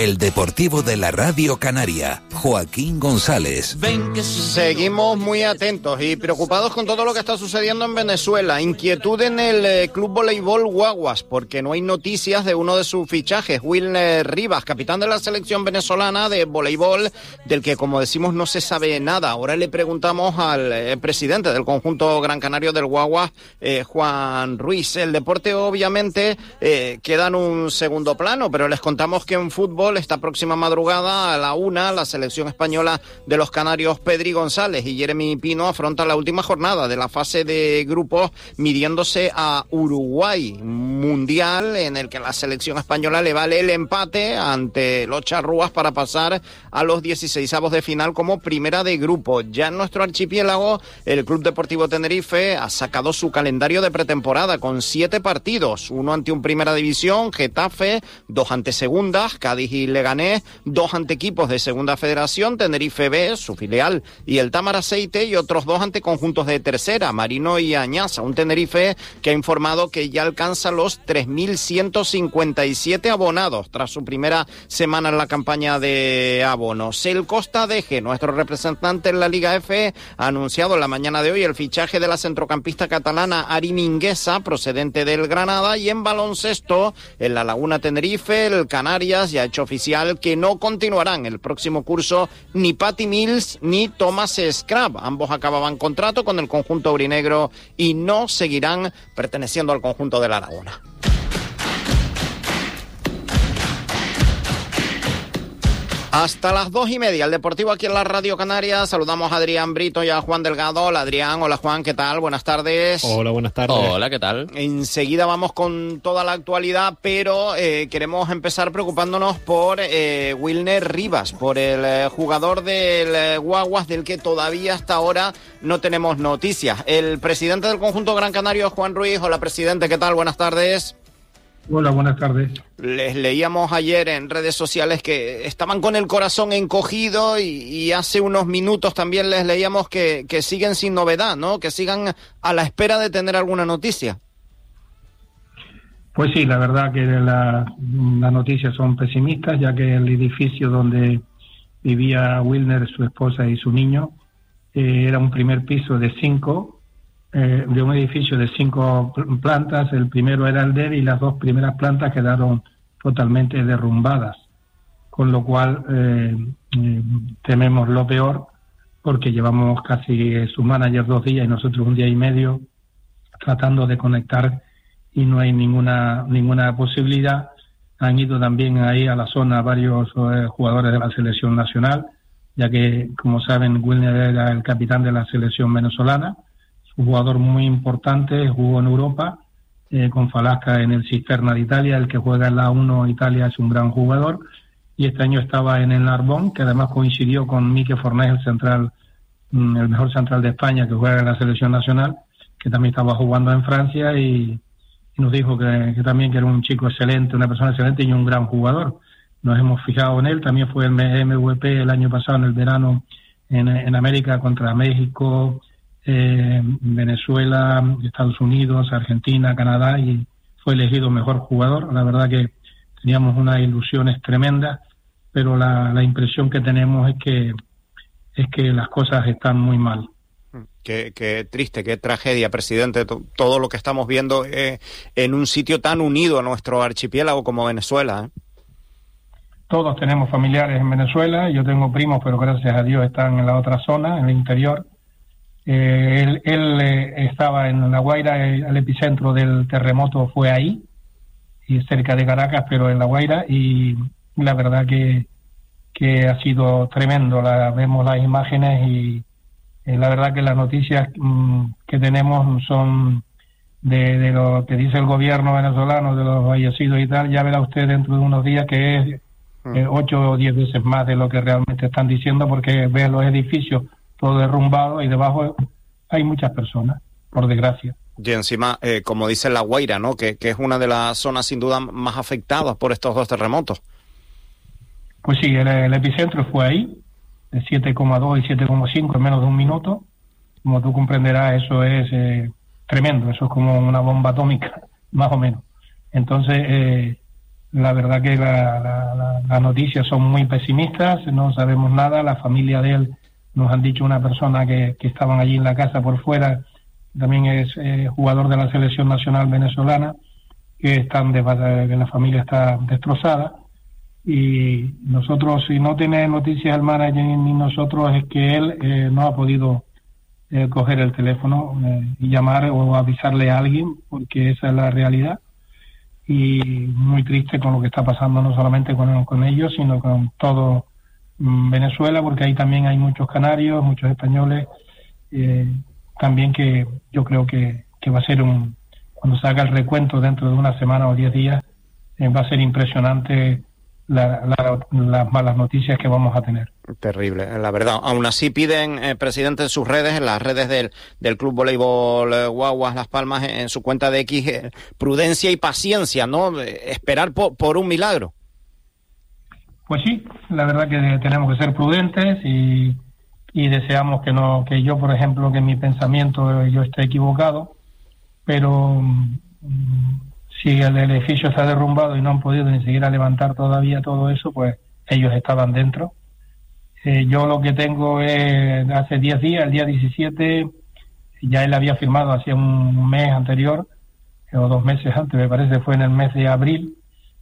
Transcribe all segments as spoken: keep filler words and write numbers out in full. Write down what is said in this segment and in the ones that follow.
el deportivo de la Radio Canaria, Joaquín González. Seguimos muy atentos y preocupados con todo lo que está sucediendo en Venezuela. Inquietud en el eh, Club Voleibol Guaguas, porque no hay noticias de uno de sus fichajes, Wilner Rivas, capitán de la selección venezolana de voleibol, del que, como decimos, no se sabe nada. Ahora le preguntamos al eh, presidente del conjunto Gran Canario del Guaguas, eh, Juan Ruiz. El deporte, obviamente, eh, queda en un segundo plano, pero les contamos que en fútbol, esta próxima madrugada, a la una, la selección española de los canarios, Pedri González y Jeremy Pino, afronta la última jornada de la fase de grupos, midiéndose a Uruguay, mundial en el que la selección española le vale el empate ante los charrúas para pasar a los dieciseisavos de final como primera de grupo. Ya en nuestro archipiélago, el Club Deportivo Tenerife ha sacado su calendario de pretemporada con siete partidos, uno ante un Primera División, Getafe, dos ante Segundas, Cádiz y Leganés, dos ante equipos de Segunda Federación, Tenerife B, su filial, y el Támara Aceite, y otros dos ante conjuntos de Tercera, Marino y Añaza. Un Tenerife que ha informado que ya alcanza los tres mil ciento cincuenta y siete abonados tras su primera semana en la campaña de abonos. El Costa Deje, nuestro representante en la Liga F, ha anunciado en la mañana de hoy el fichaje de la centrocampista catalana Ari Mingueza, procedente del Granada, y en baloncesto, en la Laguna Tenerife, el Canarias ya ha hecho oficial que no continuarán el próximo curso ni Patty Mills ni Thomas Scrab. Ambos acababan contrato con el conjunto aurinegro y no seguirán perteneciendo al conjunto de la Laguna. Hasta las dos y media, el Deportivo aquí en la Radio Canaria. Saludamos a Adrián Brito y a Juan Delgado. Hola Adrián, hola Juan, ¿qué tal? Buenas tardes. Hola, buenas tardes. Hola, ¿qué tal? Enseguida vamos con toda la actualidad, pero eh, queremos empezar preocupándonos por eh, Wilner Rivas, por el eh, jugador del eh, Guaguas, del que todavía hasta ahora no tenemos noticias. El presidente del conjunto Gran Canario, Juan Ruiz. Hola presidente, ¿qué tal? Buenas tardes. Hola, buenas tardes. Les leíamos ayer en redes sociales que estaban con el corazón encogido y, y hace unos minutos también les leíamos que, que siguen sin novedad, ¿no? Que sigan a la espera de tener alguna noticia. Pues sí, la verdad que las la noticias son pesimistas, ya que el edificio donde vivía Wilner, su esposa y su niño, eh, era un primer piso de cinco, Eh, de un edificio de cinco plantas. El primero era el de él y las dos primeras plantas quedaron totalmente derrumbadas, con lo cual eh, eh, tememos lo peor, porque llevamos casi eh, su manager dos días y nosotros un día y medio tratando de conectar y no hay ninguna ninguna posibilidad. Han ido también ahí a la zona varios eh, jugadores de la selección nacional, ya que, como saben, Wilner era el capitán de la selección venezolana, un jugador muy importante, jugó en Europa, eh, con Falasca en el Cisterna de Italia, el que juega en la uno Italia es un gran jugador, y este año estaba en el Narbonne, que además coincidió con Mique Fornés, el central, mm, el mejor central de España, que juega en la selección nacional, que también estaba jugando en Francia, y, y nos dijo que, que también que era un chico excelente, una persona excelente y un gran jugador. Nos hemos fijado en él, también fue el M V P el año pasado en el verano en, en América contra México, Eh, Venezuela, Estados Unidos, Argentina, Canadá, y fue elegido mejor jugador. La verdad que teníamos unas ilusiones tremendas, pero la, la impresión que tenemos es que es que las cosas están muy mal. Qué, qué triste, qué tragedia, presidente, to, todo lo que estamos viendo eh, en un sitio tan unido a nuestro archipiélago como Venezuela, ¿eh? Todos tenemos familiares en Venezuela, yo tengo primos, pero gracias a Dios están en la otra zona, en el interior. Eh, él él eh, estaba en La Guaira, el, el epicentro del terremoto fue ahí, y cerca de Caracas, pero en La Guaira, y la verdad que, que ha sido tremendo. La, vemos las imágenes y eh, la verdad que las noticias mmm, que tenemos son de, de lo que dice el gobierno venezolano, de los fallecidos y tal. Ya verá usted dentro de unos días que es eh, ocho o diez veces más de lo que realmente están diciendo, porque ve los edificios todo derrumbado y debajo hay muchas personas, por desgracia. Y encima, eh, como dice La Guaira, ¿no? Que, que es una de las zonas sin duda más afectadas por estos dos terremotos. Pues sí, el, el epicentro fue ahí, de siete coma dos y siete coma cinco en menos de un minuto. Como tú comprenderás, eso es eh, tremendo, eso es como una bomba atómica, más o menos. Entonces, eh, La verdad que la, la, la, las noticias son muy pesimistas, no sabemos nada. La familia de él, nos han dicho una persona que, que estaban allí en la casa por fuera, también es eh, jugador de la selección nacional venezolana, que están de, que la familia está destrozada. Y nosotros, si no tiene noticias el manager ni nosotros, es que él eh, no ha podido eh, coger el teléfono eh, y llamar o avisarle a alguien, porque esa es la realidad. Y muy triste con lo que está pasando, no solamente con, con ellos, sino con todo mm, Venezuela, porque ahí también hay muchos canarios, muchos españoles, eh, también que yo creo que, que va a ser un, cuando se haga el recuento dentro de una semana o diez días, eh, va a ser impresionante la, la, las malas noticias que vamos a tener. Terrible, la verdad. Aún así piden, eh, presidente, en sus redes, en las redes del, del Club Voleibol eh, Guaguas Las Palmas, en, en su cuenta de X, eh, prudencia y paciencia, ¿no? Eh, esperar por, por un milagro. Pues sí, la verdad que tenemos que ser prudentes y, y deseamos que no, que yo, por ejemplo, que mi pensamiento yo esté equivocado, pero mm, si el edificio está derrumbado y no han podido ni siquiera levantar todavía todo eso, pues ellos estaban dentro. Eh, yo lo que tengo es, hace diez días, el día diecisiete, ya él había firmado hacía un mes anterior, o dos meses antes, me parece, fue en el mes de abril,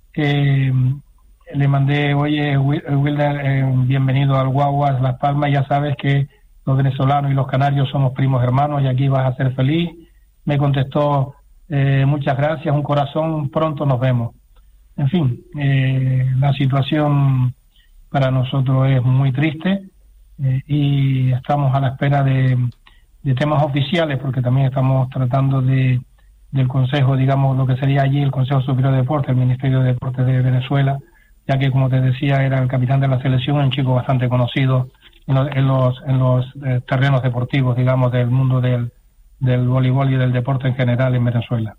eh, le mandé, oye, Wilder, eh, bienvenido al Guaguas Las Palmas, ya sabes que los venezolanos y los canarios somos primos hermanos y aquí vas a ser feliz. Me contestó, eh, muchas gracias, un corazón, pronto nos vemos. En fin, eh, la situación para nosotros es muy triste eh, y estamos a la espera de, de temas oficiales, porque también estamos tratando de del Consejo, digamos, lo que sería allí el Consejo Superior de Deportes, el Ministerio de Deportes de Venezuela, ya que, como te decía, era el capitán de la selección, un chico bastante conocido en los, en los, en los eh, terrenos deportivos, digamos, del mundo del, del voleibol y del deporte en general en Venezuela.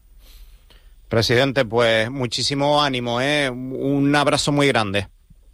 Presidente, pues muchísimo ánimo, ¿eh? Un abrazo muy grande.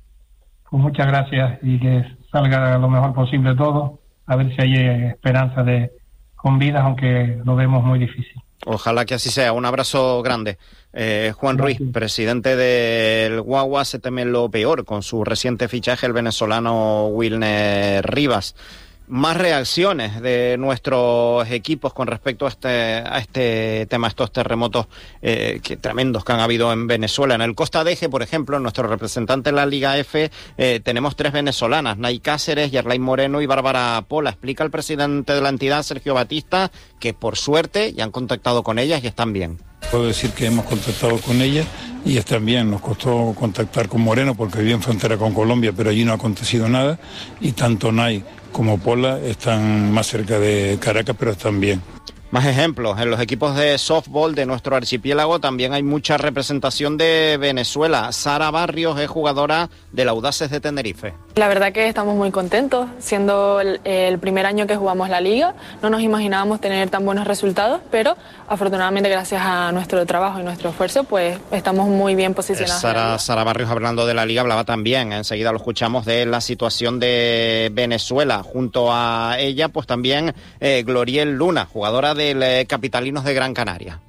Pues muchas gracias y que salga lo mejor posible todo, a ver si hay esperanza de con vida, aunque lo vemos muy difícil. Ojalá que así sea. Un abrazo grande. Eh, Juan Ruiz, presidente del Guaguas, se teme lo peor con su reciente fichaje, el venezolano Wilner Rivas. Más reacciones de nuestros equipos con respecto a este a este tema, estos terremotos eh, que, tremendos que han habido en Venezuela. En el Costa de Eje, por ejemplo, nuestro representante en la Liga F, eh, tenemos tres venezolanas, Nay Cáceres, Yerlain Moreno y Bárbara Pola. Explica el presidente de la entidad, Sergio Batista, que por suerte ya han contactado con ellas y están bien. Puedo decir que hemos contactado con ella y están bien. Nos costó contactar con Moreno porque vivía en frontera con Colombia, pero allí no ha acontecido nada, y tanto Nay como Pola están más cerca de Caracas, pero están bien. Más ejemplos, en los equipos de softball de nuestro archipiélago también hay mucha representación de Venezuela. Sara Barrios es jugadora del Audaces de Tenerife. La verdad que estamos muy contentos, siendo el, el primer año que jugamos la liga. No nos imaginábamos tener tan buenos resultados, pero afortunadamente gracias a nuestro trabajo y nuestro esfuerzo, pues estamos muy bien posicionados. Sara, Sara Barrios, hablando de la liga, hablaba también, enseguida lo escuchamos, de la situación de Venezuela. Junto a ella, pues también eh, Gloriel Luna, jugadora del eh, Capitalinos de Gran Canaria.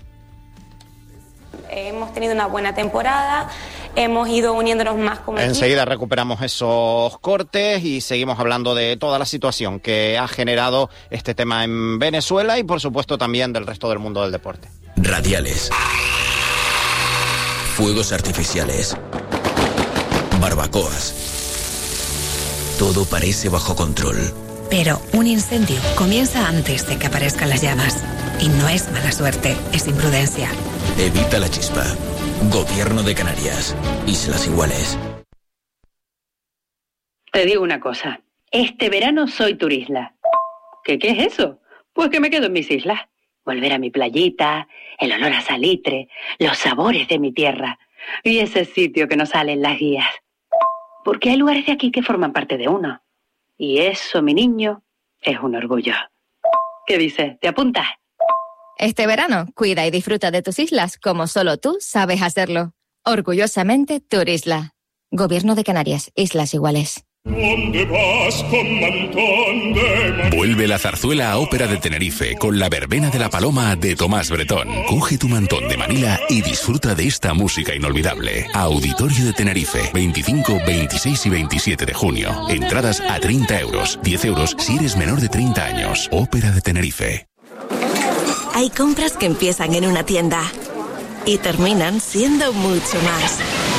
Hemos tenido una buena temporada, hemos ido uniéndonos más como equipo. Enseguida recuperamos esos cortes y seguimos hablando de toda la situación que ha generado este tema en Venezuela y, por supuesto, también del resto del mundo del deporte. Radiales, fuegos artificiales, barbacoas. Todo parece bajo control. Pero un incendio comienza antes de que aparezcan las llamas. Y no es mala suerte, es imprudencia. Evita la chispa. Gobierno de Canarias. Islas Iguales. Te digo una cosa. Este verano soy turisla. ¿Qué, qué es eso? Pues que me quedo en mis islas. Volver a mi playita, el olor a salitre, los sabores de mi tierra. Y ese sitio que nos sale en las guías. Porque hay lugares de aquí que forman parte de uno. Y eso, mi niño, es un orgullo. ¿Qué dices? ¿Te apuntas? Este verano, cuida y disfruta de tus islas como solo tú sabes hacerlo. Orgullosamente, Turisla. Gobierno de Canarias, Islas Iguales. ¿Dónde vas con mantón de... Vuelve la zarzuela a Ópera de Tenerife con la verbena de la Paloma de Tomás Bretón. Coge tu mantón de Manila y disfruta de esta música inolvidable. Auditorio de Tenerife, veinticinco, veintiséis y veintisiete de junio. Entradas a treinta euros, diez euros si eres menor de treinta años. Ópera de Tenerife. Hay compras que empiezan en una tienda y terminan siendo mucho más.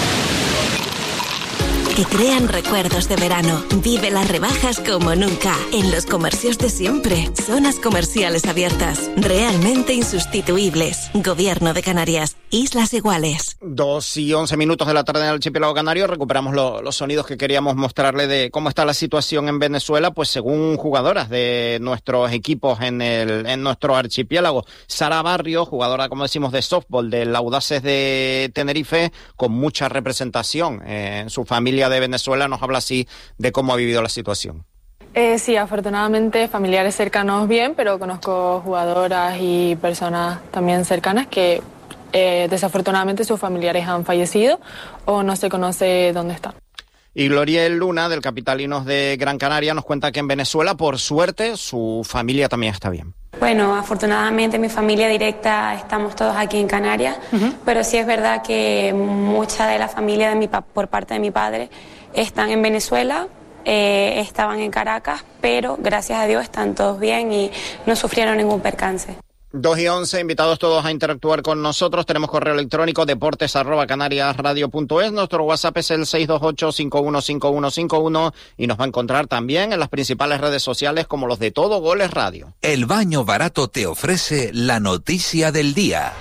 Que crean recuerdos de verano. Vive las rebajas como nunca. En los comercios de siempre. Zonas comerciales abiertas. Realmente insustituibles. Gobierno de Canarias. Islas Iguales. Dos y once minutos de la tarde en el archipiélago canario. Recuperamos lo, los sonidos que queríamos mostrarle de cómo está la situación en Venezuela, pues según jugadoras de nuestros equipos en el en nuestro archipiélago. Sara Barrio, jugadora, como decimos, de softball del Audaces de Tenerife, con mucha representación en su familia de Venezuela, nos habla así de cómo ha vivido la situación. Eh, sí, afortunadamente familiares cercanos bien, pero conozco jugadoras y personas también cercanas que eh, desafortunadamente sus familiares han fallecido o no se conoce dónde están. Y Gloriel Luna, del Capitalinos de Gran Canaria, nos cuenta que en Venezuela, por suerte, su familia también está bien. Bueno, afortunadamente mi familia directa estamos todos aquí en Canarias, uh-huh. pero sí es verdad que mucha de la familia de mi pa- por parte de mi padre están en Venezuela, eh, estaban en Caracas, pero gracias a Dios están todos bien y no sufrieron ningún percance. Dos y once, invitados todos a interactuar con nosotros. Tenemos correo electrónico deportes arroba canariasradio punto es. Nuestro WhatsApp es el seis dos ocho, cinco uno cinco uno cinco uno y nos va a encontrar también en las principales redes sociales como los de Todo Goles Radio. El Baño Barato te ofrece la noticia del día.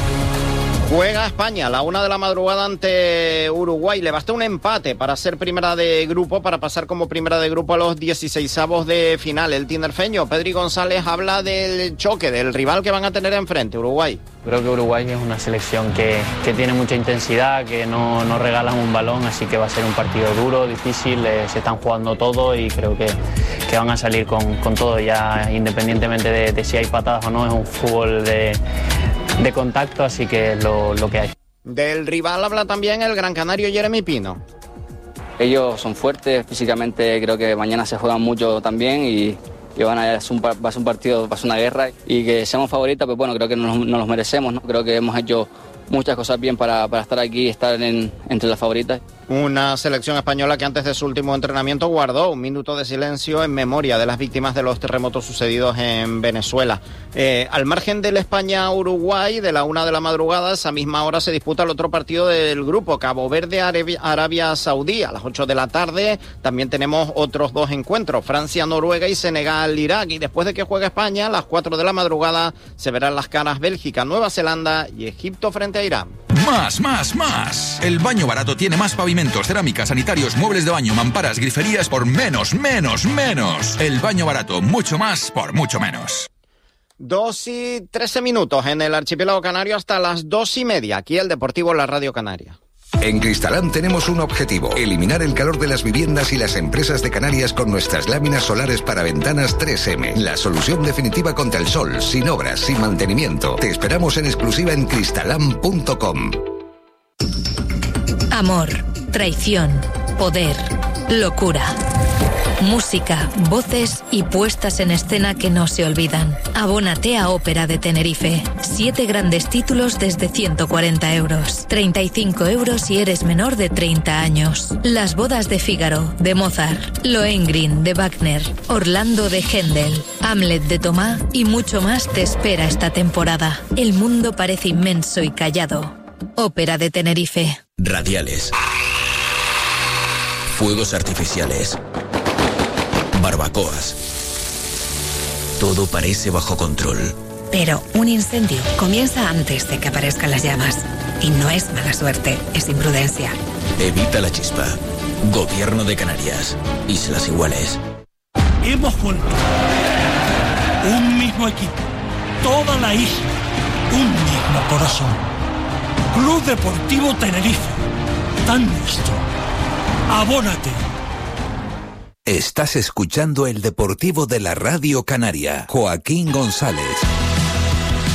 Juega España a la una de la madrugada ante Uruguay. Le basta un empate para ser primera de grupo, para pasar como primera de grupo a los dieciseisavos de final. El tinerfeño Pedri González habla del choque, del rival que van a tener enfrente, Uruguay. Creo que Uruguay es una selección que, que tiene mucha intensidad, que no, no regalan un balón, así que va a ser un partido duro, difícil, eh, se están jugando todo y creo que, que van a salir con, con todo ya, independientemente de, de si hay patadas o no, es un fútbol de... de contacto, así que es lo, lo que hay. Del rival habla también el gran canario Jeremy Pino. Ellos son fuertes, físicamente creo que mañana se juegan mucho también y, y van a, es un, va a ser un partido, va a ser una guerra y que seamos favoritas, pues bueno, creo que nos, nos los merecemos, ¿no? Creo que hemos hecho muchas cosas bien para, para estar aquí y estar en, entre las favoritas. Una selección española que antes de su último entrenamiento guardó un minuto de silencio en memoria de las víctimas de los terremotos sucedidos en Venezuela. Eh, al margen del España-Uruguay, de la una de la madrugada, esa misma hora se disputa el otro partido del grupo, Cabo Verde-Arabia Saudí. A las ocho de la tarde también tenemos otros dos encuentros, Francia-Noruega y Senegal-Irak. Y después de que juegue España, a las cuatro de la madrugada se verán las caras Bélgica, Nueva Zelanda y Egipto frente a Irán. Más, más, más. El Baño Barato tiene más pavimentos, cerámicas, sanitarios, muebles de baño, mamparas, griferías por menos, menos, menos. El Baño Barato, mucho más por mucho menos. Dos y trece minutos en el archipiélago canario hasta las dos y media. Aquí el Deportivo La Radio Canaria. En Cristalán tenemos un objetivo: eliminar el calor de las viviendas y las empresas de Canarias con nuestras láminas solares para ventanas tres eme. La solución definitiva contra el sol, sin obras, sin mantenimiento. Te esperamos en exclusiva en cristalán punto com. Amor, traición, poder, locura. Música, voces y puestas en escena que no se olvidan. Abónate a Ópera de Tenerife. Siete grandes títulos desde ciento cuarenta euros. treinta y cinco euros si eres menor de treinta años. Las bodas de Fígaro, de Mozart. Lohengrin, de Wagner. Orlando, de Händel. Hamlet, de Tomás y mucho más te espera esta temporada. El mundo parece inmenso y callado. Ópera de Tenerife. Radiales. Fuegos artificiales. Barbacoas. Todo parece bajo control. Pero un incendio comienza antes de que aparezcan las llamas. Y no es mala suerte, es imprudencia. Evita la chispa. Gobierno de Canarias. Islas Iguales. Hemos vuelto. Un mismo equipo. Toda la isla. Un mismo corazón. Club Deportivo Tenerife. Tan nuestro. Abónate. Estás escuchando el Deportivo de la Radio Canaria. Joaquín González.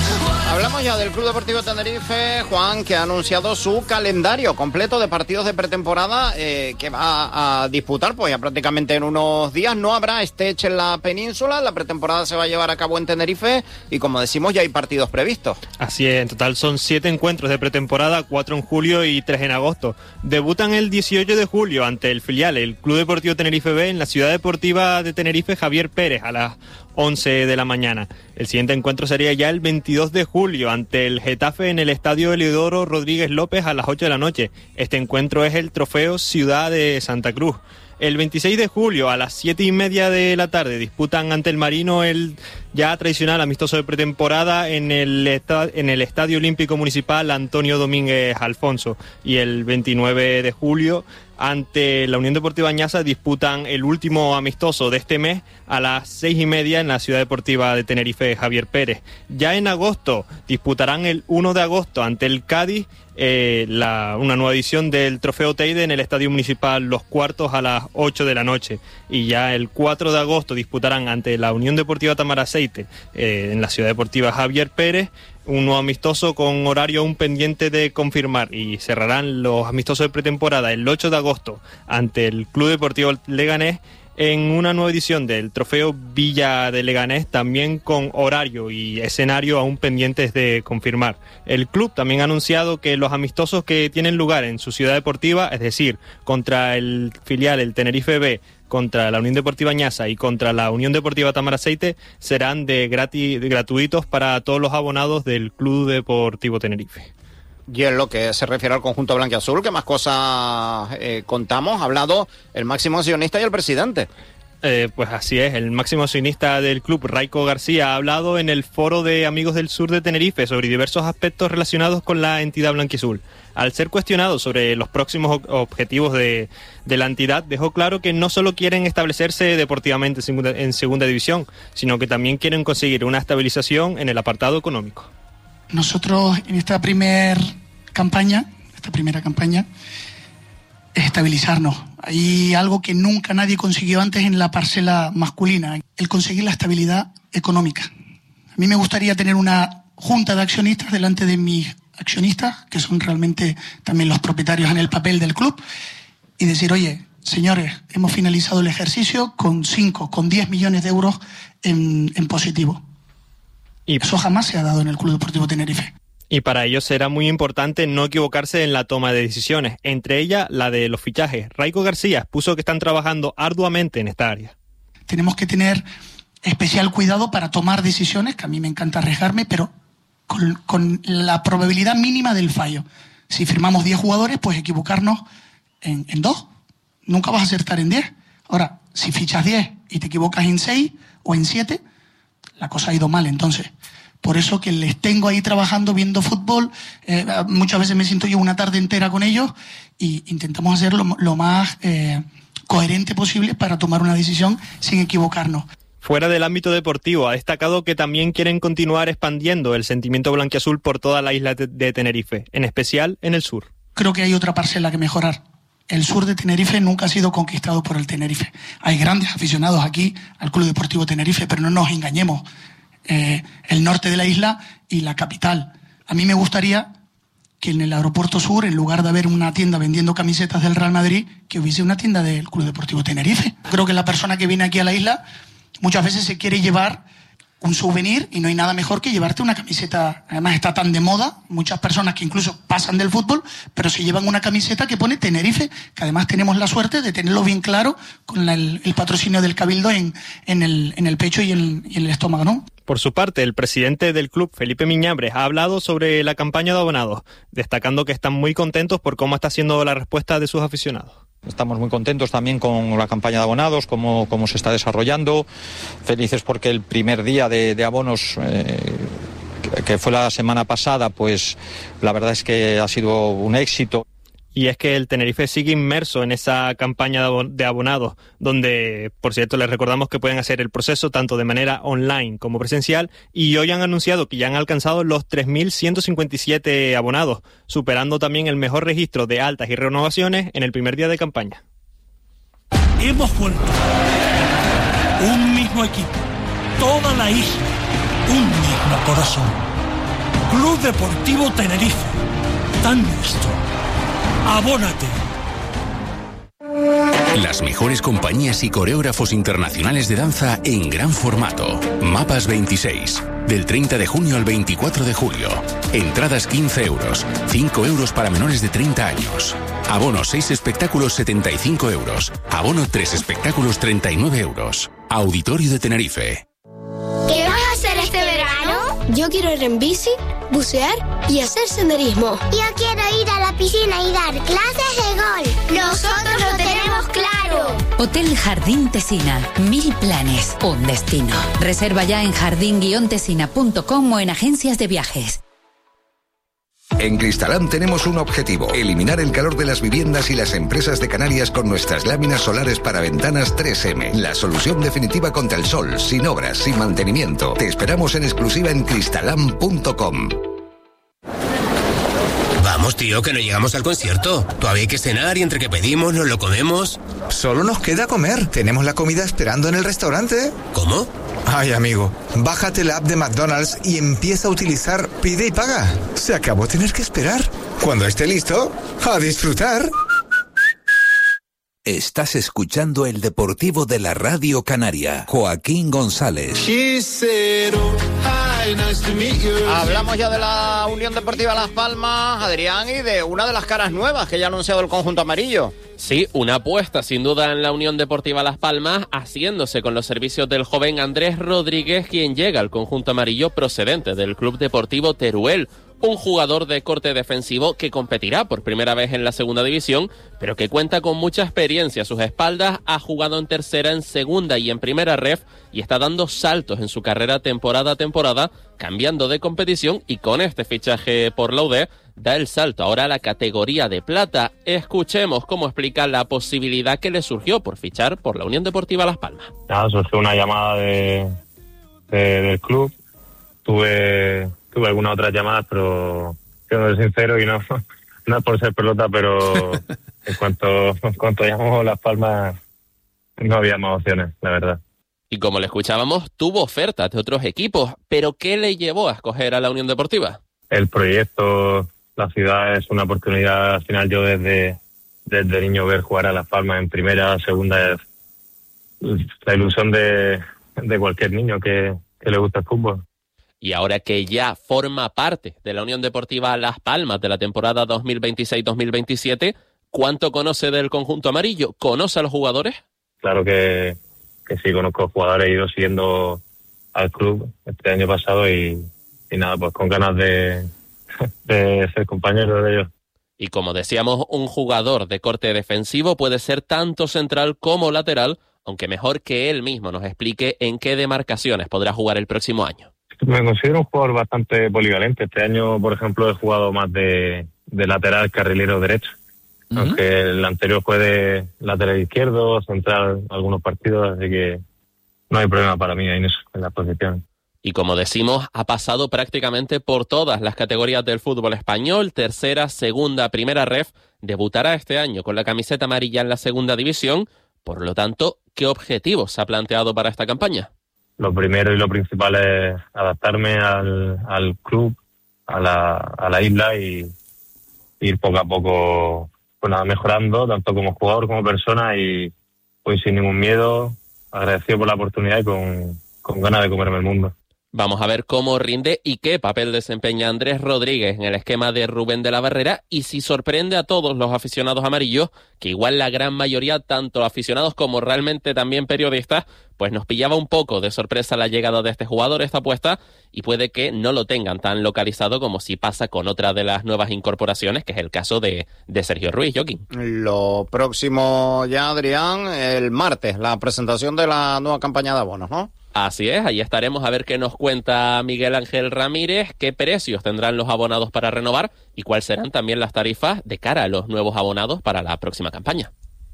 Hablamos ya del Club Deportivo Tenerife, Juan, que ha anunciado su calendario completo de partidos de pretemporada eh, que va a disputar pues ya prácticamente en unos días. No habrá Stech en la península, la pretemporada se va a llevar a cabo en Tenerife y, como decimos, ya hay partidos previstos. Así es, en total son siete encuentros de pretemporada, cuatro en julio y tres en agosto. Debutan el dieciocho de julio ante el filial, el Club Deportivo Tenerife B, en la Ciudad Deportiva de Tenerife Javier Pérez, a las once de la mañana. El siguiente encuentro sería ya el veintidós de julio ante el Getafe en el Estadio Eliodoro Rodríguez López a las ocho de la noche. Este encuentro es el Trofeo Ciudad de Santa Cruz. El veintiséis de julio a las siete y media de la tarde disputan ante el Marino el ya tradicional amistoso de pretemporada en el, esta- en el Estadio Olímpico Municipal Antonio Domínguez Alfonso. Y el veintinueve de julio ante la Unión Deportiva Ñaza disputan el último amistoso de este mes a las seis y media en la Ciudad Deportiva de Tenerife Javier Pérez. Ya en agosto disputarán el uno de agosto ante el Cádiz eh, la, una nueva edición del Trofeo Teide en el Estadio Municipal Los Cuartos a las ocho de la noche. Y ya el cuatro de agosto disputarán ante la Unión Deportiva Tamaraceite eh, en la Ciudad Deportiva Javier Pérez un nuevo amistoso con horario aún pendiente de confirmar, y cerrarán los amistosos de pretemporada el ocho de agosto ante el Club Deportivo Leganés en una nueva edición del Trofeo Villa de Leganés, también con horario y escenario aún pendientes de confirmar. El club también ha anunciado que los amistosos que tienen lugar en su ciudad deportiva, es decir, contra el filial, el Tenerife B, contra la Unión Deportiva Ñaza y contra la Unión Deportiva Tamaraceite, serán de, gratis, de gratuitos para todos los abonados del Club Deportivo Tenerife. Y en lo que se refiere al conjunto blanquiazul, ¿qué más cosas eh, contamos? Ha hablado el máximo accionista y el presidente. Eh, pues así es, el máximo accionista del club, Raico García, ha hablado en el Foro de Amigos del Sur de Tenerife sobre diversos aspectos relacionados con la entidad blanquiazul. Al ser cuestionado sobre los próximos objetivos de, de la entidad, dejó claro que no solo quieren establecerse deportivamente en segunda, en segunda división, sino que también quieren conseguir una estabilización en el apartado económico. Nosotros en esta primer campaña, esta primera campaña, es estabilizarnos. Hay algo que nunca nadie consiguió antes en la parcela masculina, el conseguir la estabilidad económica. A mí me gustaría tener una junta de accionistas delante de mis accionistas, que son realmente también los propietarios en el papel del club, y decir, oye, señores, hemos finalizado el ejercicio con cinco, con diez millones de euros en, en positivo. Y eso jamás se ha dado en el Club Deportivo Tenerife. Y para ello será muy importante no equivocarse en la toma de decisiones, entre ellas la de los fichajes. Raico García expuso que están trabajando arduamente en esta área. Tenemos que tener especial cuidado para tomar decisiones, que a mí me encanta arriesgarme, pero con, con la probabilidad mínima del fallo. Si firmamos diez jugadores, pues equivocarnos en, en dos. Nunca vas a acertar en diez. Ahora, si fichas diez y te equivocas en seis o en siete, la cosa ha ido mal. Entonces, por eso que les tengo ahí trabajando, viendo fútbol, eh, muchas veces me siento yo una tarde entera con ellos y intentamos hacer lo, lo más eh, coherente posible para tomar una decisión sin equivocarnos. Fuera del ámbito deportivo, ha destacado que también quieren continuar expandiendo el sentimiento blanquiazul por toda la isla de, de Tenerife, en especial en el sur. Creo que hay otra parcela que mejorar. El sur de Tenerife nunca ha sido conquistado por el Tenerife. Hay grandes aficionados aquí al Club Deportivo Tenerife, pero no nos engañemos. Eh, el norte de la isla y la capital. A mí me gustaría que en el aeropuerto sur, en lugar de haber una tienda vendiendo camisetas del Real Madrid, que hubiese una tienda del Club Deportivo Tenerife. Creo que la persona que viene aquí a la isla muchas veces se quiere llevar un souvenir y no hay nada mejor que llevarte una camiseta. Además está tan de moda, muchas personas que incluso pasan del fútbol, pero se llevan una camiseta que pone Tenerife, que además tenemos la suerte de tenerlo bien claro con la, el, el patrocinio del Cabildo en, en, el, en el pecho y en, y en el estómago, ¿no? Por su parte, el presidente del club, Felipe Miñambres, ha hablado sobre la campaña de abonados, destacando que están muy contentos por cómo está siendo la respuesta de sus aficionados. Estamos muy contentos también con la campaña de abonados, cómo, cómo se está desarrollando, felices porque el primer día de, de abonos, eh, que fue la semana pasada, pues la verdad es que ha sido un éxito. Y es que el Tenerife sigue inmerso en esa campaña de abonados, donde, por cierto, les recordamos que pueden hacer el proceso tanto de manera online como presencial, y hoy han anunciado que ya han alcanzado los tres mil ciento cincuenta y siete abonados, superando también el mejor registro de altas y renovaciones en el primer día de campaña. Hemos vuelto. Un mismo equipo, toda la isla, un mismo corazón. Club Deportivo Tenerife. Tan nuestro. Abónate. Las mejores compañías y coreógrafos internacionales de danza en gran formato. Mapas veintiséis. Del treinta de junio al veinticuatro de julio. Entradas quince euros. cinco euros para menores de treinta años. Abono seis espectáculos setenta y cinco euros. Abono tres espectáculos treinta y nueve euros. Auditorio de Tenerife. ¿Qué vas a hacer este verano? Yo quiero ir en bici, bucear y hacer senderismo. Yo quiero ir a la piscina y dar clases de golf. Nosotros lo tenemos claro. Hotel Jardín Tesina. Mil planes, un destino. Reserva ya en jardín guion tesina punto com o en agencias de viajes. En Cristalam tenemos un objetivo: eliminar el calor de las viviendas y las empresas de Canarias con nuestras láminas solares para ventanas tres eme. La solución definitiva contra el sol, sin obras, sin mantenimiento. Te esperamos en exclusiva en cristalam punto com. Vamos, tío, que no llegamos al concierto. Todavía hay que cenar y entre que pedimos nos lo comemos. Solo nos queda comer. Tenemos la comida esperando en el restaurante. ¿Cómo? Ay, amigo, bájate la app de McDonald's y empieza a utilizar Pide y Paga. Se acabó tener que esperar. Cuando esté listo, a disfrutar. Estás escuchando el Deportivo de la Radio Canaria. Joaquín González. Hablamos ya de la Unión Deportiva Las Palmas, Adrián, y de una de las caras nuevas que ya ha anunciado el conjunto amarillo. Sí, una apuesta sin duda en la Unión Deportiva Las Palmas, haciéndose con los servicios del joven Andrés Rodríguez, quien llega al conjunto amarillo procedente del Club Deportivo Teruel. Un jugador de corte defensivo que competirá por primera vez en la segunda división, pero que cuenta con mucha experiencia a sus espaldas, ha jugado en tercera, en segunda y en primera ref, y está dando saltos en su carrera temporada a temporada, cambiando de competición, y con este fichaje por la U D da el salto ahora a la categoría de plata. Escuchemos cómo explica la posibilidad que le surgió por fichar por la Unión Deportiva Las Palmas. Nada, surgió una llamada de, de, del club, tuve... Tuve algunas otras llamadas, pero siendo sincero, y no, no es por ser pelota, pero en cuanto, en cuanto llamamos Las Palmas, no había más opciones, la verdad. Y como le escuchábamos, tuvo ofertas de otros equipos, pero ¿qué le llevó a escoger a la Unión Deportiva? El proyecto, la ciudad, es una oportunidad. Al final yo desde, desde niño ver jugar a Las Palmas en primera, segunda, es la ilusión de, de cualquier niño que, que le gusta el fútbol. Y ahora que ya forma parte de la Unión Deportiva Las Palmas de la temporada dos mil veintiséis dos mil veintisiete, ¿cuánto conoce del conjunto amarillo? ¿Conoce a los jugadores? Claro que, que sí, conozco jugadores, he ido siguiendo al club este año pasado y, y nada, pues con ganas de, de ser compañero de ellos. Y como decíamos, un jugador de corte defensivo puede ser tanto central como lateral, aunque mejor que él mismo nos explique en qué demarcaciones podrá jugar el próximo año. Me considero un jugador bastante polivalente. Este año, por ejemplo, he jugado más de, de lateral, carrilero derecho. Uh-huh. Aunque el anterior fue de lateral izquierdo, central, algunos partidos, así que no hay problema para mí en eso, en la posición. Y como decimos, ha pasado prácticamente por todas las categorías del fútbol español, tercera, segunda, primera ref, debutará este año con la camiseta amarilla en la segunda división. Por lo tanto, ¿qué objetivos se ha planteado para esta campaña? Lo primero y lo principal es adaptarme al, al club, a la, a la isla, y ir poco a poco pues nada, mejorando, tanto como jugador como persona, y pues sin ningún miedo, agradecido por la oportunidad y con, con ganas de comerme el mundo. Vamos a ver cómo rinde y qué papel desempeña Andrés Rodríguez en el esquema de Rubén de la Barrera, y si sorprende a todos los aficionados amarillos, que igual la gran mayoría, tanto aficionados como realmente también periodistas, pues nos pillaba un poco de sorpresa la llegada de este jugador, esta apuesta, y puede que no lo tengan tan localizado como si pasa con otra de las nuevas incorporaciones, que es el caso de, de Sergio Ruiz. Joaquín. Lo próximo ya, Adrián, el martes, la presentación de la nueva campaña de abonos, ¿no? Así es, ahí estaremos a ver qué nos cuenta Miguel Ángel Ramírez, qué precios tendrán los abonados para renovar y cuáles serán también las tarifas de cara a los nuevos abonados para la próxima campaña.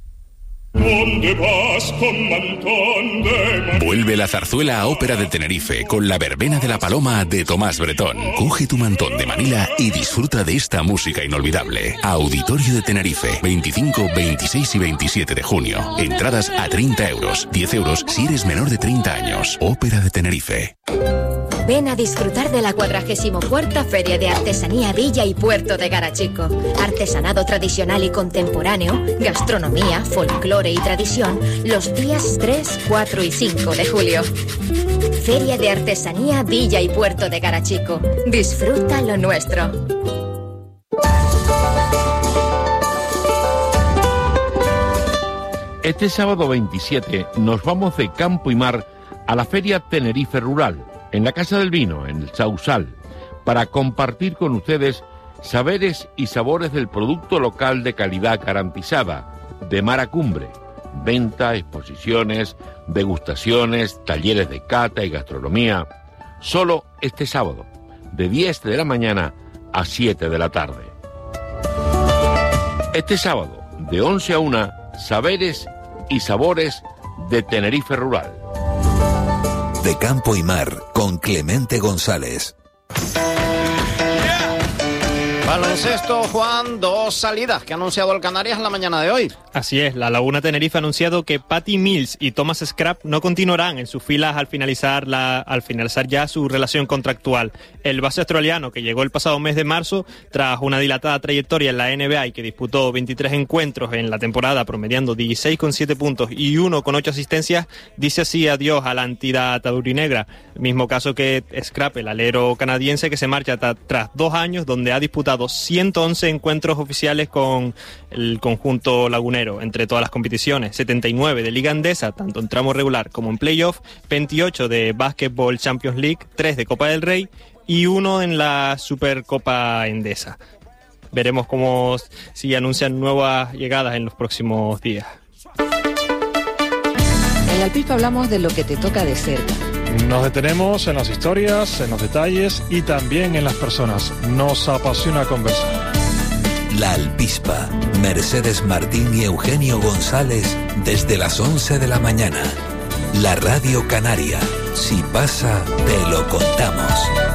¿Dónde vas con mantón de... Vuelve la zarzuela a Ópera de Tenerife con la verbena de la Paloma de Tomás Bretón. Coge tu mantón de Manila y disfruta de esta música inolvidable. Auditorio de Tenerife, veinticinco, veintiséis y veintisiete de junio. Entradas a treinta euros, diez euros si eres menor de treinta años. Ópera de Tenerife. Ven a disfrutar de la cuadragésimo cuarta Feria de Artesanía Villa y Puerto de Garachico. Artesanado tradicional y contemporáneo, gastronomía, folclore y tradición, los días tres, cuatro y cinco de julio. Feria de Artesanía Villa y Puerto de Garachico. Disfruta lo nuestro. Este sábado veintisiete nos vamos de Campo y Mar a la Feria Tenerife Rural, en la Casa del Vino, en el Sausal, para compartir con ustedes saberes y sabores del producto local de calidad garantizada, de mar a cumbre. Venta, exposiciones, degustaciones, talleres de cata y gastronomía. Solo este sábado, de diez de la mañana a siete de la tarde. Este sábado, de once a una, saberes y sabores de Tenerife Rural. De Campo y Mar, con Clemente González. Baloncesto, Juan, dos salidas que ha anunciado el Canarias en la mañana de hoy. Así es, la Laguna Tenerife ha anunciado que Patty Mills y Thomas Scrap no continuarán en sus filas al finalizar, la, al finalizar ya su relación contractual. El base australiano, que llegó el pasado mes de marzo, tras una dilatada trayectoria en la N B A y que disputó veintitrés encuentros en la temporada, promediando dieciséis con siete puntos y uno con ocho asistencias, dice así adiós a la entidad taurinegra. Mismo caso que Scrap, el alero canadiense, que se marcha t- tras dos años donde ha disputado ciento once encuentros oficiales con el conjunto lagunero entre todas las competiciones, setenta y nueve de Liga Endesa, tanto en tramo regular como en playoff, veintiocho de Basketball Champions League, tres de Copa del Rey y uno en la Supercopa Endesa. Veremos cómo si anuncian nuevas llegadas en los próximos días. En Alpispa hablamos de lo que te toca de cerca. Nos detenemos en las historias, en los detalles y también en las personas. Nos apasiona conversar. La Alpispa, Mercedes Martín y Eugenio González, desde las once de la mañana. La Radio Canaria. Si pasa, te lo contamos.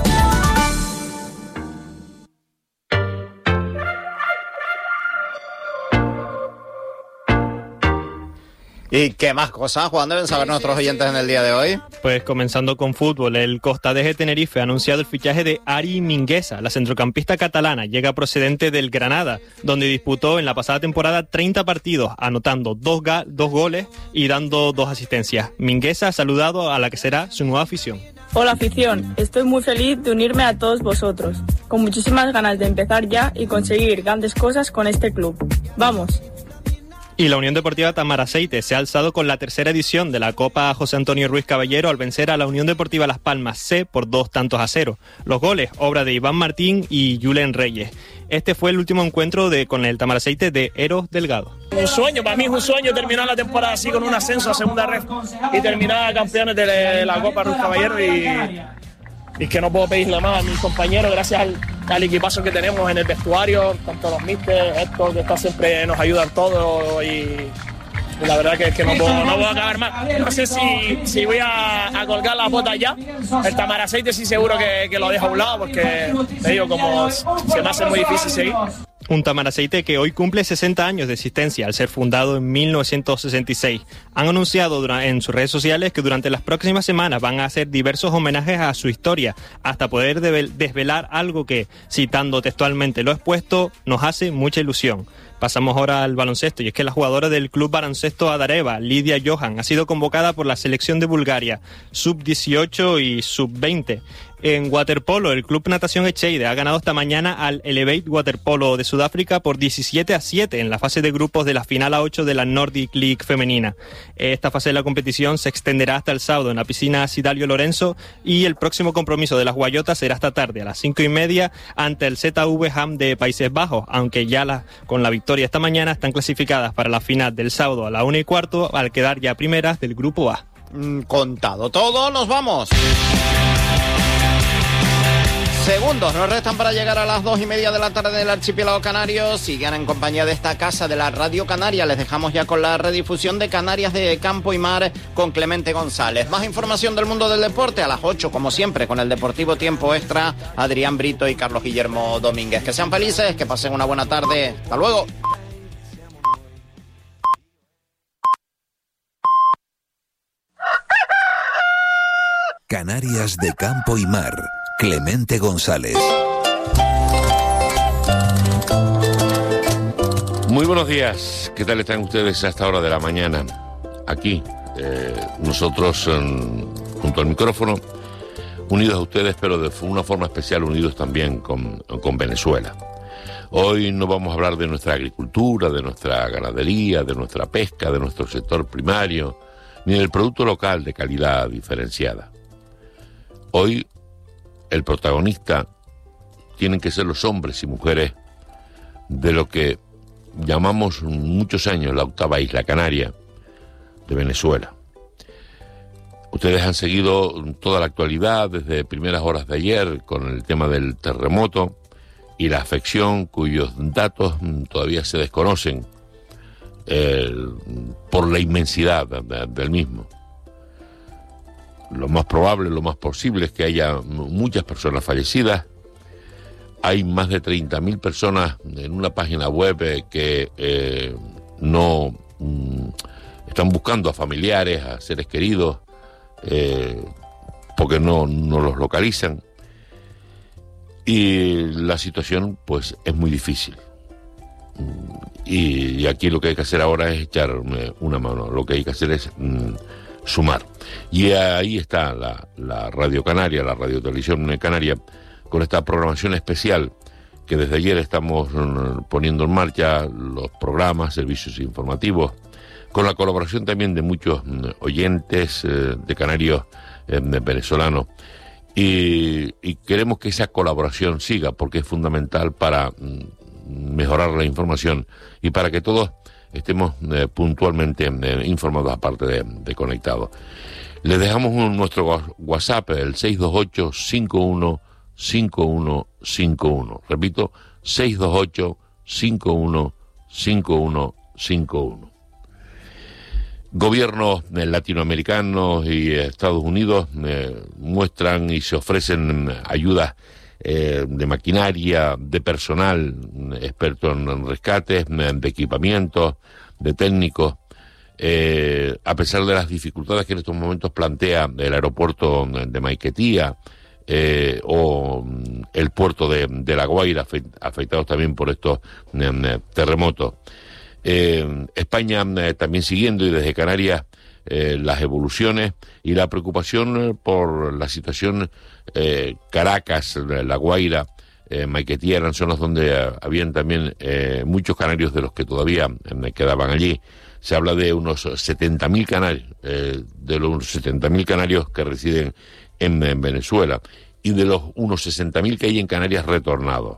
¿Y qué más cosas, Juan, deben saber nuestros oyentes en el día de hoy? Pues comenzando con fútbol, el Costa de Tenerife ha anunciado el fichaje de Ari Mingueza. La centrocampista catalana llega procedente del Granada, donde disputó en la pasada temporada treinta partidos, anotando dos, ga- dos goles y dando dos asistencias. Mingueza ha saludado a la que será su nueva afición. Hola afición, estoy muy feliz de unirme a todos vosotros, con muchísimas ganas de empezar ya y conseguir grandes cosas con este club. ¡Vamos! Y la Unión Deportiva Tamaraceite se ha alzado con la tercera edición de la Copa José Antonio Ruiz Caballero al vencer a la Unión Deportiva Las Palmas C por dos tantos a cero. Los goles, obra de Iván Martín y Julen Reyes. Este fue el último encuentro de, con el Tamaraceite de Eros Delgado. Un sueño, para mí es un sueño terminar la temporada así con un ascenso a segunda red y terminar campeones de la Copa Ruiz Caballero y... Y que no puedo pedirle más a mis compañeros, gracias al, al equipazo que tenemos en el vestuario, tanto los míster, Héctor, que está siempre nos ayudan todos y, y la verdad que es que no puedo, no puedo acabar más. No sé si, si voy a, a colgar las botas ya. El Tamaraceite sí seguro que, que lo dejo a un lado porque te digo, como se me hace muy difícil seguir. Un Tamaraceite que hoy cumple sesenta años de existencia al ser fundado en mil novecientos sesenta y seis. Han anunciado en sus redes sociales que durante las próximas semanas van a hacer diversos homenajes a su historia, hasta poder desvelar algo que, citando textualmente lo expuesto, nos hace mucha ilusión. Pasamos ahora al baloncesto, y es que la jugadora del Club Baloncesto Adareva, Lidia Johan, ha sido convocada por la selección de Bulgaria, sub dieciocho y sub veinte. En waterpolo, el Club Natación Echeide ha ganado esta mañana al Elevate Waterpolo de Sudáfrica por diecisiete a siete en la fase de grupos de la final a ocho de la Nordic League femenina. Esta fase de la competición se extenderá hasta el sábado en la piscina Sidalio Lorenzo y el próximo compromiso de las guayotas será esta tarde a las cinco y media ante el Z V Ham de Países Bajos, aunque ya la, con la victoria esta mañana están clasificadas para la final del sábado a la una y cuarto al quedar ya primeras del grupo A. Mm, contado todo, nos vamos. Segundos nos restan para llegar a las dos y media de la tarde del archipiélago canario. Sigan en compañía de esta casa de la Radio Canaria. Les dejamos ya con la redifusión de Canarias de Campo y Mar con Clemente González. Más información del mundo del deporte a las ocho, como siempre, con el Deportivo Tiempo Extra, Adrián Brito y Carlos Guillermo Domínguez. Que sean felices, que pasen una buena tarde. Hasta luego. Canarias de campo y mar. Clemente González. Muy buenos días. ¿Qué tal están ustedes a esta hora de la mañana? Aquí, eh, nosotros, eh, junto al micrófono, unidos a ustedes, pero de una forma especial unidos también con, con Venezuela. Hoy no vamos a hablar de nuestra agricultura, de nuestra ganadería, de nuestra pesca, de nuestro sector primario, ni del producto local de calidad diferenciada. Hoy el protagonista tienen que ser los hombres y mujeres de lo que llamamos muchos años la octava isla canaria de Venezuela. Ustedes han seguido toda la actualidad desde primeras horas de ayer con el tema del terremoto y la afección cuyos datos todavía se desconocen eh, por la inmensidad de, del mismo. Lo más probable, lo más posible es que haya muchas personas fallecidas. Hay más de treinta mil personas en una página web eh, que eh, no mm, están buscando a familiares, a seres queridos, eh, porque no, no los localizan. Y la situación, pues, es muy difícil. Y, y aquí lo que hay que hacer ahora es echar una mano. Lo que hay que hacer es mm, sumar. Y ahí está la, la Radio Canaria, la Radio Televisión Canaria, con esta programación especial que desde ayer estamos mm, poniendo en marcha, los programas, servicios informativos, con la colaboración también de muchos mm, oyentes eh, de canarios eh, venezolanos. Y, y queremos que esa colaboración siga porque es fundamental para mm, mejorar la información y para que todos estemos eh, puntualmente eh, informados aparte de, de conectados. Les dejamos un, nuestro WhatsApp, el seis dos ocho, cinco uno cinco uno cinco uno. Repito, seis dos ocho, cinco uno cinco uno cinco uno. Gobiernos eh, latinoamericanos y Estados Unidos eh, muestran y se ofrecen ayudas eh, de maquinaria, de personal, experto en rescates, de equipamientos, de técnicos, eh, a pesar de las dificultades que en estos momentos plantea el aeropuerto de Maiquetía eh, o el puerto de, de La Guaira, afectados también por estos eh, terremotos. Eh, España eh, también siguiendo y desde Canarias eh, las evoluciones y la preocupación por la situación eh, Caracas, La Guaira, eh, Maiquetía eran zonas donde eh, habían también eh, muchos canarios de los que todavía eh, quedaban allí. Se habla de unos setenta mil canarios, eh, de los setenta mil canarios que residen en, en Venezuela y de los unos sesenta mil que hay en Canarias retornados.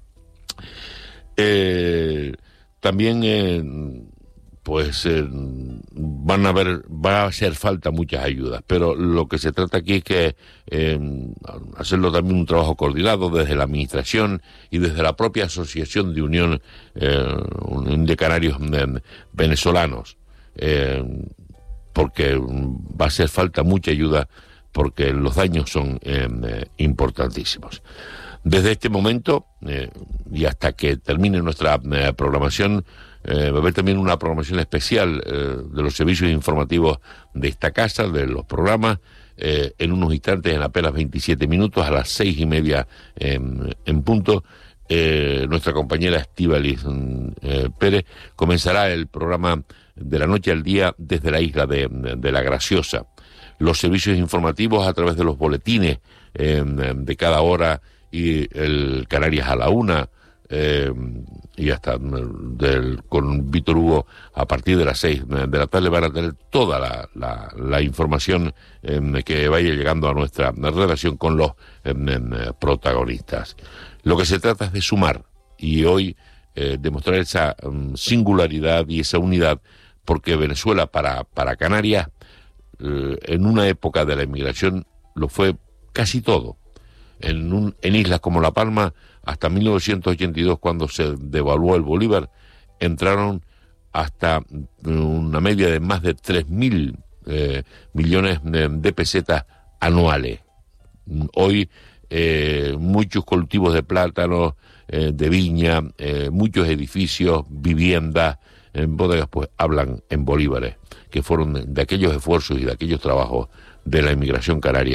Eh, También, eh, pues, eh, van a haber, va a hacer falta muchas ayudas, pero lo que se trata aquí es que eh, hacerlo también un trabajo coordinado desde la administración y desde la propia Asociación de Unión eh, de Canarios eh, Venezolanos, eh, porque va a hacer falta mucha ayuda porque los daños son eh, eh, importantísimos. Desde este momento eh, y hasta que termine nuestra eh, programación, eh, va a haber también una programación especial eh, de los servicios informativos de esta casa, de los programas, eh, en unos instantes, en apenas veintisiete minutos, a las seis y media eh, en punto. Eh, nuestra compañera Estíbaliz eh, Pérez comenzará el programa de la noche al día desde la isla de, de, de La Graciosa. Los servicios informativos a través de los boletines eh, de cada hora y el Canarias a la una, eh, y hasta del, con Víctor Hugo a partir de las seis de la tarde van a tener toda la, la, la información eh, que vaya llegando a nuestra redacción con los eh, protagonistas. Lo que se trata es de sumar y hoy eh, demostrar esa um, singularidad y esa unidad, porque Venezuela para, para Canarias eh, en una época de la inmigración lo fue casi todo. En, un, en islas como La Palma, hasta mil novecientos ochenta y dos, cuando se devaluó el bolívar, entraron hasta una media de más de tres mil eh, millones de, de pesetas anuales. Hoy eh, muchos cultivos de plátanos, eh, de viña, eh, muchos edificios, viviendas, en bodegas, pues hablan en bolívares, que fueron de, de aquellos esfuerzos y de aquellos trabajos de la inmigración canaria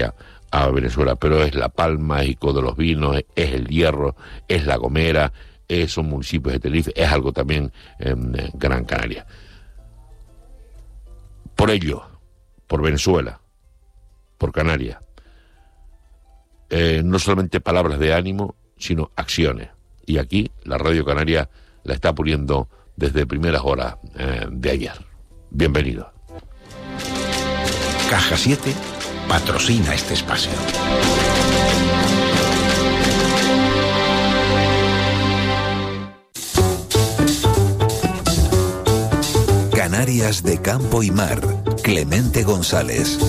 a Venezuela, pero es La Palma, es Ico de los Vinos, es El Hierro, es La Gomera, es, son municipios de Tenerife, es algo también en Gran Canaria. Por ello, por Venezuela, por Canarias, eh, no solamente palabras de ánimo, sino acciones. Y aquí la Radio Canaria la está poniendo desde primeras horas eh, de ayer. Bienvenido. Caja siete patrocina este espacio. Canarias de campo y mar. Clemente González.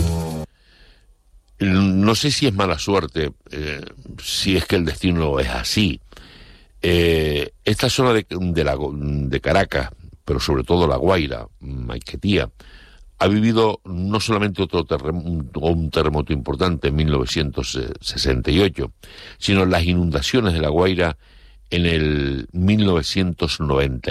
No sé si es mala suerte, eh, si es que el destino es así. Eh, esta zona de, de, la, de Caracas, pero sobre todo La Guaira, Maiquetía, ha vivido no solamente otro terremoto, un terremoto importante en mil novecientos sesenta y ocho, sino las inundaciones de La Guaira en el mil novecientos noventa.